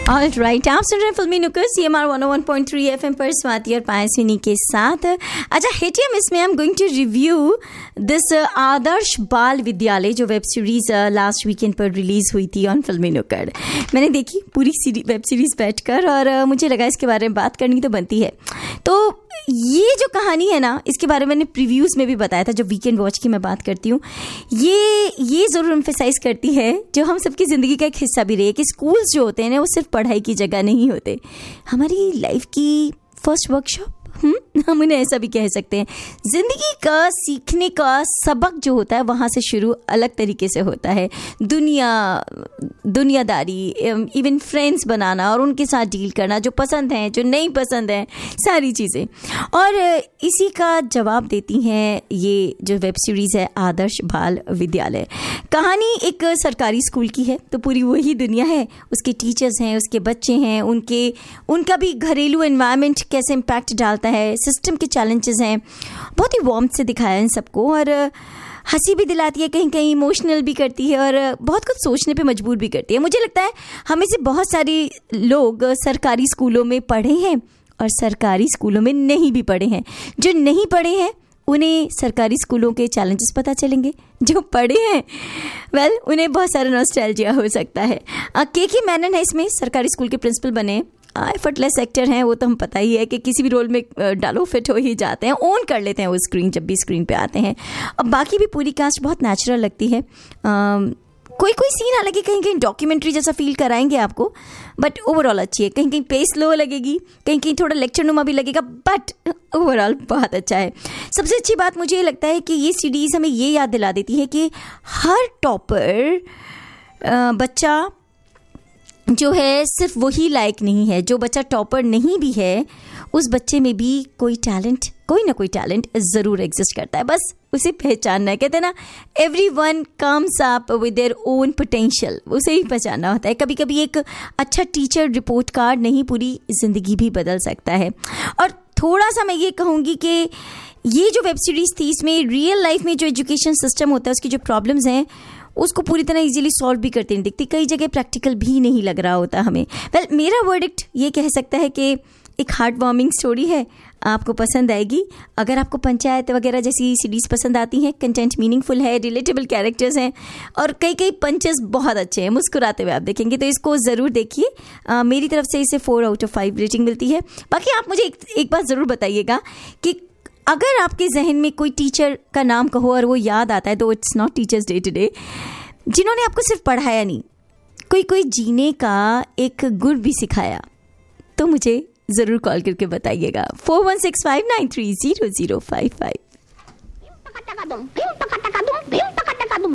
All right, आप सुन रहे हैं फिल्मी नुक्कड़ CMR 101.3 FM पर स्वाति और पायस्विनी के साथ। अच्छा हेटियम, इसमें I am going to review this आदर्श बाल विद्यालय जो वेब सीरीज लास्ट वीकेंड पर रिलीज हुई थी ऑन फिल्मी नुक्कड़। मैंने देखी पूरी वेब सीरीज बैठकर और मुझे लगा इसके बारे में बात करनी तो बनती है। तो ये जो कहानी है ना, इसके बारे में मैंने प्रीव्यूज़ में भी बताया था, जब वीकेंड वॉच की मैं बात करती हूँ। ये ज़रूर एम्फेसाइज करती है जो हम सबकी ज़िंदगी का एक हिस्सा भी रहे कि स्कूल्स जो होते हैं ना, वो सिर्फ पढ़ाई की जगह नहीं होते, हमारी लाइफ की फर्स्ट वर्कशॉप, हम उन्हें ऐसा भी कह सकते हैं। ज़िंदगी का सीखने का सबक जो होता है वहाँ से शुरू अलग तरीके से होता है। दुनियादारी, इवन फ्रेंड्स बनाना और उनके साथ डील करना, जो पसंद हैं जो नहीं पसंद हैं, सारी चीज़ें। और इसी का जवाब देती हैं ये जो वेब सीरीज़ है आदर्श बाल विद्यालय। कहानी एक सरकारी स्कूल की है, तो पूरी वही दुनिया है, उसके टीचर्स हैं, उसके बच्चे हैं, उनका भी घरेलू एनवायरनमेंट कैसे इम्पैक्ट डालता है, सिस्टम के चैलेंजेस हैं। बहुत ही वार्मथ से दिखाया है इन सबको और हंसी भी दिलाती है, कहीं कहीं इमोशनल भी करती है और बहुत कुछ सोचने पे मजबूर भी करती है। मुझे लगता है हमें से बहुत सारे लोग सरकारी स्कूलों में पढ़े हैं और सरकारी स्कूलों में नहीं भी पढ़े हैं। जो नहीं पढ़े हैं उन्हें सरकारी स्कूलों के चैलेंजेस पता चलेंगे, जो पढ़े हैं उन्हें बहुत सारा नॉस्टैल्जिया हो सकता है। के मैनन है इसमें, सरकारी स्कूल के प्रिंसिपल बने, एफर्टलेस एक्टर हैं, वो तो हम पता ही है कि किसी भी रोल में डालो फिट हो ही जाते हैं, ओन कर लेते हैं वो स्क्रीन जब भी स्क्रीन पे आते हैं। अब बाकी भी पूरी कास्ट बहुत नेचुरल लगती है। कोई सीन हालांकि कहीं कहीं डॉक्यूमेंट्री जैसा फील कराएंगे आपको, बट ओवरऑल अच्छी है। कहीं कहीं पेस लो लगेगी, कहीं कहीं थोड़ा लेक्चर नुमा भी लगेगा, बट ओवरऑल बहुत अच्छा है। सबसे अच्छी बात मुझे ये लगता है कि ये सीरीज़ हमें ये याद दिला देती है कि हर टॉपर बच्चा जो है सिर्फ वही लायक नहीं है। जो बच्चा टॉपर नहीं भी है, उस बच्चे में भी कोई ना कोई टैलेंट ज़रूर एग्जिस्ट करता है, बस उसे पहचानना है। कहते हैं ना, everyone comes up with their own potential, उसे ही पहचानना होता है। कभी कभी एक अच्छा टीचर रिपोर्ट कार्ड नहीं, पूरी ज़िंदगी भी बदल सकता है। और थोड़ा सा मैं ये कहूँगी कि ये जो वेब सीरीज़ थी, इसमें रियल लाइफ में जो एजुकेशन सिस्टम होता है उसकी जो प्रॉब्लम्स हैं उसको पूरी तरह इजीली सॉल्व भी करते नहीं दिखती, कई जगह प्रैक्टिकल भी नहीं लग रहा होता हमें। मेरा वर्डिक्ट ये कह सकता है कि एक हार्ट वार्मिंग स्टोरी है, आपको पसंद आएगी। अगर आपको पंचायत वगैरह जैसी सीरीज़ पसंद आती हैं, कंटेंट मीनिंगफुल है, रिलेटेबल कैरेक्टर्स हैं और कई पंचेस बहुत अच्छे हैं, मुस्कुराते हुए आप देखेंगे, तो इसको ज़रूर देखिए। मेरी तरफ से इसे 4 out of 5 रेटिंग मिलती है। बाकी आप मुझे एक बात ज़रूर बताइएगा कि अगर आपके जहन में कोई टीचर का नाम कहो और वो याद आता है, तो it's not teachers day today, जिन्होंने आपको सिर्फ पढ़ाया नहीं, कोई जीने का एक गुण भी सिखाया, तो मुझे ज़रूर कॉल करके बताइएगा। 4165930055।